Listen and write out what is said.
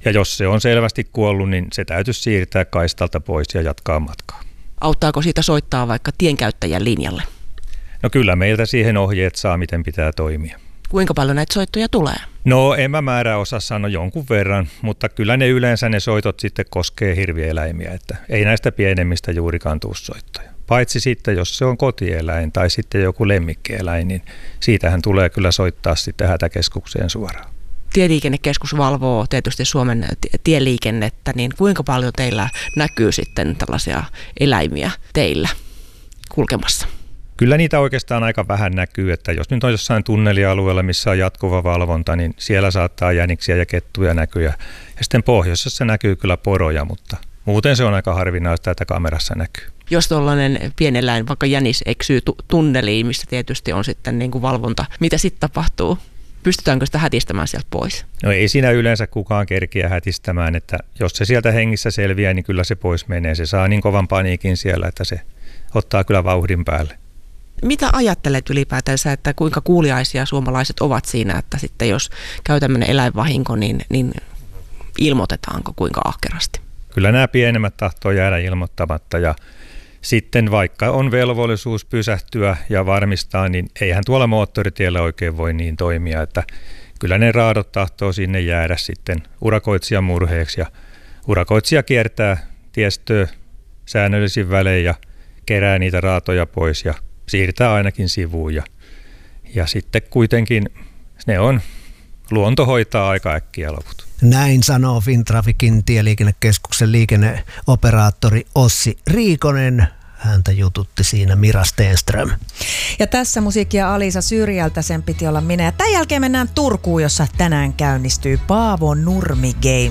Ja jos se on selvästi kuollut, niin se täytyisi siirtää kaistalta pois ja jatkaa matkaa. Auttaako siitä soittaa vaikka tienkäyttäjän linjalle? No kyllä meiltä siihen ohjeet saa, miten pitää toimia. Kuinka paljon näitä soittoja tulee? No en mä määrä osaa sanoa jonkun verran, mutta kyllä ne yleensä ne soitot sitten koskee hirvieläimiä, että ei näistä pienemmistä juurikaan tule soittoja. Paitsi sitten, jos se on kotieläin tai sitten joku lemmikkieläin, niin siitähän tulee kyllä soittaa sitten hätäkeskukseen suoraan. Tieliikennekeskus valvoo tietysti Suomen tieliikennettä, niin kuinka paljon teillä näkyy sitten tällaisia eläimiä teillä kulkemassa? Kyllä niitä oikeastaan aika vähän näkyy, että jos nyt on jossain tunnelialueella, missä on jatkuva valvonta, niin siellä saattaa jäniksiä ja kettuja näkyä. Ja sitten pohjoisessa näkyy kyllä poroja, mutta muuten se on aika harvinaista, että kamerassa näkyy. Jos tuollainen pieneläin, vaikka jänis eksyy tunneliin, missä tietysti on sitten niin kuin valvonta, mitä sitten tapahtuu? Pystytäänkö sitä hätistämään sieltä pois? No ei siinä yleensä kukaan kerkiä hätistämään, että jos se sieltä hengissä selviää, niin kyllä se pois menee. Se saa niin kovan paniikin siellä, että se ottaa kyllä vauhdin päälle. Mitä ajattelet ylipäätänsä, että kuinka kuuliaisia suomalaiset ovat siinä, että sitten jos käy tämmöinen eläinvahinko, niin ilmoitetaanko kuinka ahkerasti? Kyllä nämä pienemmät tahtoo jäädä ilmoittamatta ja sitten vaikka on velvollisuus pysähtyä ja varmistaa, niin eihän tuolla moottoritiellä oikein voi niin toimia, että kyllä ne raadot tahtoo sinne jäädä sitten urakoitsijan murheeksi ja urakoitsija kiertää tiestöä säännöllisin välein ja kerää niitä raatoja pois ja siirtää ainakin sivuun ja sitten kuitenkin luonto hoitaa aika äkkiä loput. Näin sanoo Fintraficin tieliikennekeskuksen liikenneoperaattori Ossi Riikonen. Häntä jututti siinä Mira Stenström. Ja tässä musiikkia Alisa Syrjältä, sen piti olla minä. Ja tämän jälkeen mennään Turkuun, jossa tänään käynnistyy Paavo Nurmi Game.